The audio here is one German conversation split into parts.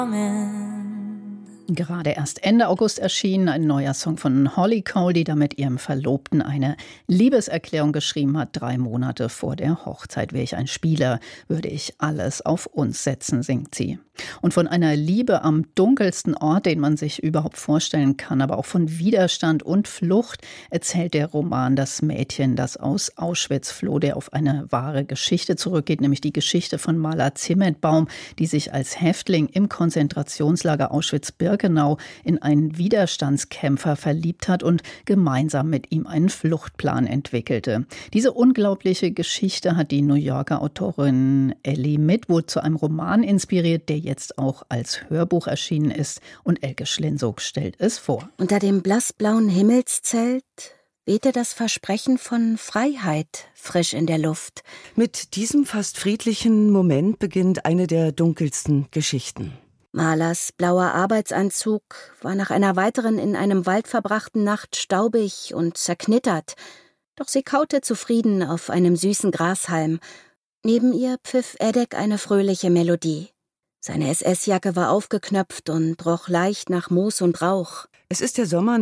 Gerade erst Ende August erschien ein neuer Song von Holly Cole, die da mit ihrem Verlobten eine Liebeserklärung geschrieben hat. 3 Monate vor der Hochzeit. Wäre ich ein Spieler, würde ich alles auf uns setzen, singt sie. Und von einer Liebe am dunkelsten Ort, den man sich überhaupt vorstellen kann, aber auch von Widerstand und Flucht, erzählt der Roman Das Mädchen, das aus Auschwitz floh, der auf eine wahre Geschichte zurückgeht, nämlich die Geschichte von Mala Zimmetbaum, die sich als Häftling im Konzentrationslager Auschwitz-Birkenau in einen Widerstandskämpfer verliebt hat und gemeinsam mit ihm einen Fluchtplan entwickelte. Diese unglaubliche Geschichte hat die New Yorker Autorin Ellie Midwood zu einem Roman inspiriert, der jetzt auch als Hörbuch erschienen ist, und Elke Schlinzog stellt es vor. Unter dem blassblauen Himmelszelt wehte das Versprechen von Freiheit frisch in der Luft. Mit diesem fast friedlichen Moment beginnt eine der dunkelsten Geschichten. Malas blauer Arbeitsanzug war nach einer weiteren in einem Wald verbrachten Nacht staubig und zerknittert, doch sie kaute zufrieden auf einem süßen Grashalm. Neben ihr pfiff Edek eine fröhliche Melodie. Seine SS-Jacke war aufgeknöpft und roch leicht nach Moos und Rauch. Es ist der Sommer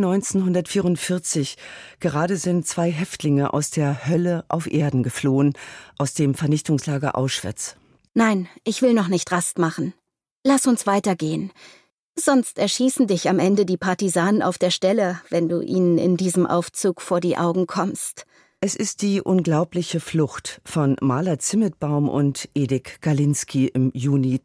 1944. Gerade sind 2 Häftlinge aus der Hölle auf Erden geflohen, aus dem Vernichtungslager Auschwitz. Nein, ich will noch nicht Rast machen. Lass uns weitergehen. Sonst erschießen dich am Ende die Partisanen auf der Stelle, wenn du ihnen in diesem Aufzug vor die Augen kommst. Es ist die unglaubliche Flucht von Mala Zimmetbaum und Edek Galinski im Juni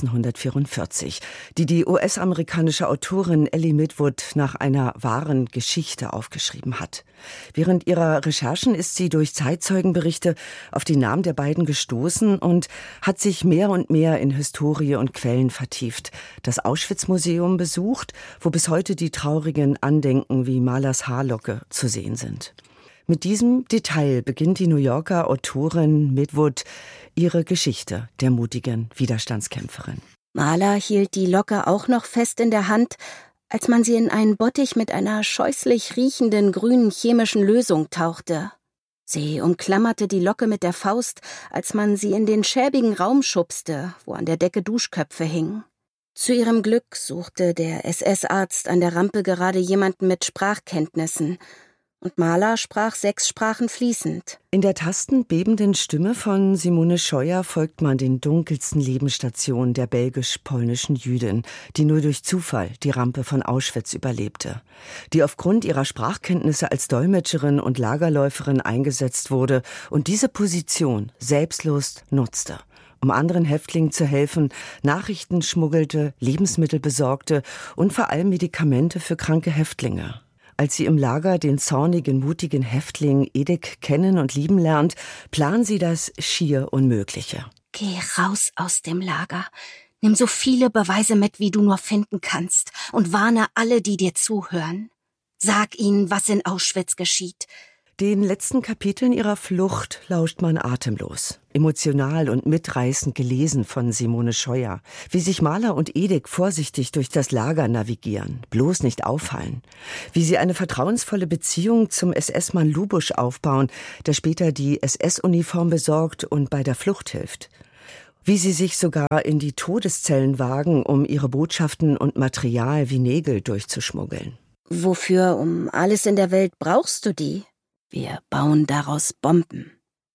1944, die die US-amerikanische Autorin Ellie Midwood nach einer wahren Geschichte aufgeschrieben hat. Während ihrer Recherchen ist sie durch Zeitzeugenberichte auf die Namen der beiden gestoßen und hat sich mehr und mehr in Historie und Quellen vertieft. Das Auschwitz-Museum besucht, wo bis heute die traurigen Andenken wie Malas Haarlocke zu sehen sind. Mit diesem Detail beginnt die New Yorker Autorin Midwood ihre Geschichte der mutigen Widerstandskämpferin. Mala hielt die Locke auch noch fest in der Hand, als man sie in einen Bottich mit einer scheußlich riechenden grünen chemischen Lösung tauchte. Sie umklammerte die Locke mit der Faust, als man sie in den schäbigen Raum schubste, wo an der Decke Duschköpfe hingen. Zu ihrem Glück suchte der SS-Arzt an der Rampe gerade jemanden mit Sprachkenntnissen, und Mala sprach 6 Sprachen fließend. In der tastenbebenden Stimme von Simone Scheuer folgt man den dunkelsten Lebensstationen der belgisch-polnischen Jüdin, die nur durch Zufall die Rampe von Auschwitz überlebte, die aufgrund ihrer Sprachkenntnisse als Dolmetscherin und Lagerläuferin eingesetzt wurde und diese Position selbstlos nutzte, um anderen Häftlingen zu helfen, Nachrichten schmuggelte, Lebensmittel besorgte und vor allem Medikamente für kranke Häftlinge. Als sie im Lager den zornigen, mutigen Häftling Edek kennen und lieben lernt, planen sie das schier Unmögliche. Geh raus aus dem Lager. Nimm so viele Beweise mit, wie du nur finden kannst, und warne alle, die dir zuhören. Sag ihnen, was in Auschwitz geschieht. Den letzten Kapiteln ihrer Flucht lauscht man atemlos. Emotional und mitreißend gelesen von Simone Scheuer. Wie sich Mala und Edek vorsichtig durch das Lager navigieren, bloß nicht auffallen. Wie sie eine vertrauensvolle Beziehung zum SS-Mann Lubusch aufbauen, der später die SS-Uniform besorgt und bei der Flucht hilft. Wie sie sich sogar in die Todeszellen wagen, um ihre Botschaften und Material wie Nägel durchzuschmuggeln. Wofür um alles in der Welt brauchst du die? Wir bauen daraus Bomben.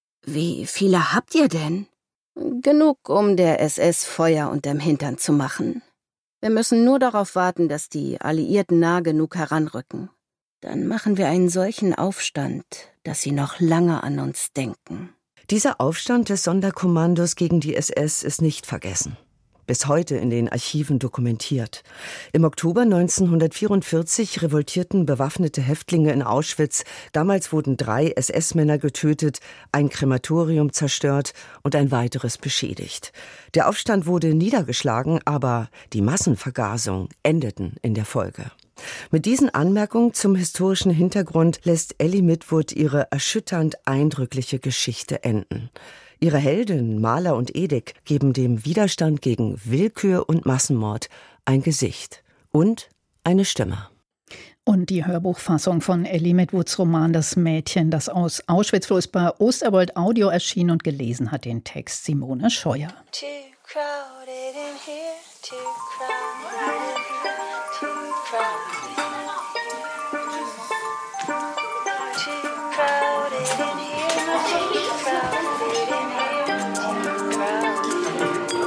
Wie viele habt ihr denn? Genug, um der SS Feuer unterm Hintern zu machen. Wir müssen nur darauf warten, dass die Alliierten nah genug heranrücken. Dann machen wir einen solchen Aufstand, dass sie noch lange an uns denken. Dieser Aufstand des Sonderkommandos gegen die SS ist nicht vergessen. Bis heute in den Archiven dokumentiert. Im Oktober 1944 revoltierten bewaffnete Häftlinge in Auschwitz. Damals wurden 3 SS-Männer getötet, ein Krematorium zerstört und ein weiteres beschädigt. Der Aufstand wurde niedergeschlagen, aber die Massenvergasung endeten in der Folge. Mit diesen Anmerkungen zum historischen Hintergrund lässt Ellie Midwood ihre erschütternd eindrückliche Geschichte enden. Ihre Helden Mala und Edek geben dem Widerstand gegen Willkür und Massenmord ein Gesicht und eine Stimme. Und die Hörbuchfassung von Ellie Midwoods Roman Das Mädchen, das aus Auschwitz floh, ist bei Osterwold Audio erschienen, und gelesen hat den Text Simone Scheuer. crowded in here, too crowded in here, too crowded in here, too crowded in here.